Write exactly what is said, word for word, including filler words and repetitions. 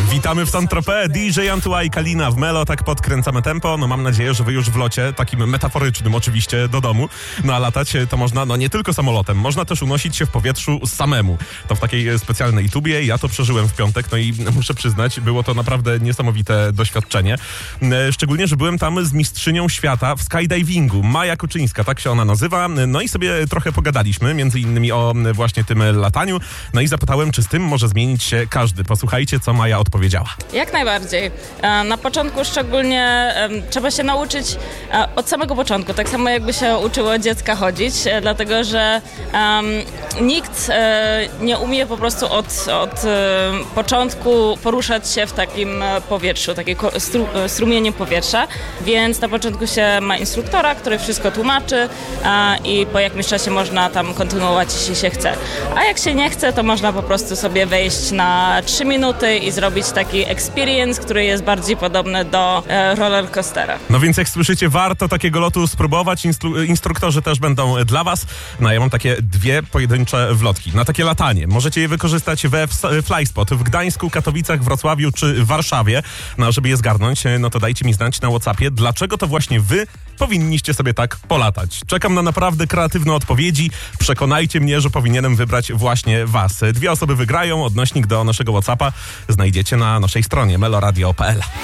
Witamy w Saint-Tropez, D J Antoine i Kalina w Melo, tak podkręcamy tempo. No mam nadzieję, że wy już w locie, takim metaforycznym oczywiście, do domu. No a latać to można, no nie tylko samolotem, można też unosić się w powietrzu samemu. To w takiej specjalnej tubie, ja to przeżyłem w piątek, no i muszę przyznać, było to naprawdę niesamowite doświadczenie. Szczególnie, że byłem tam z mistrzynią świata w skydivingu, Maja Kuczyńska, tak się ona nazywa. No i sobie trochę pogadaliśmy, między innymi o właśnie tym lataniu. No i zapytałem, czy z tym może zmienić się każdy. Posłuchajcie, co Maja odpowiedziała. Jak najbardziej. Na początku szczególnie trzeba się nauczyć od samego początku, tak samo jakby się uczyło dziecka chodzić, dlatego że um, nikt nie umie po prostu od, od początku poruszać się w takim powietrzu, takim stru, strumieniu powietrza, więc na początku się ma instruktora, który wszystko tłumaczy i po jakimś czasie można tam kontynuować, jeśli się chce. A jak się nie chce, to można po prostu sobie wejść na trzy minuty i zrobić taki experience, który jest bardziej podobny do e, roller coastera. No więc jak słyszycie, warto takiego lotu spróbować. Instru- instruktorzy też będą dla was. No ja mam takie dwie pojedyncze wlotki na takie latanie. Możecie je wykorzystać we Flyspot w Gdańsku, Katowicach, Wrocławiu czy Warszawie. No a żeby je zgarnąć, no to dajcie mi znać na WhatsAppie, dlaczego to właśnie wy powinniście sobie tak polatać. Czekam na naprawdę kreatywne odpowiedzi. Przekonajcie mnie, że powinienem wybrać właśnie was. Dwie osoby wygrają. Odnośnik do naszego WhatsAppa znajdziecie na naszej stronie meloradio kropka p l.